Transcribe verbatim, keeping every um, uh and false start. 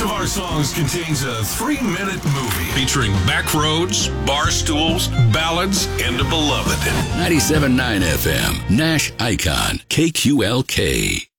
of our songs contains a three-minute movie featuring backroads, bar stools, ballads, and a beloved. ninety-seven point nine F M, Nash Icon, K Q L K.